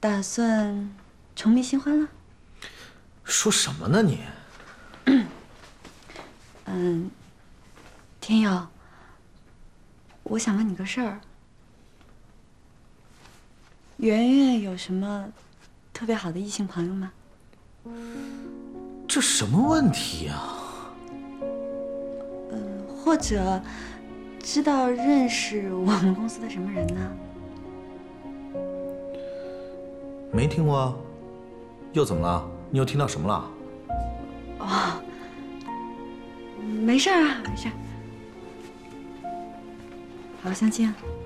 打算重觅新欢了？ 说什么呢你？ 天佑，我想问你个事儿。圆圆有什么特别好的异性朋友吗？ 这什么问题呀？ 或者知道认识我们公司的什么人呢？ 没听过啊。又怎么了？你又听到什么了？ 哦，没事儿啊，没事儿。好好相亲啊。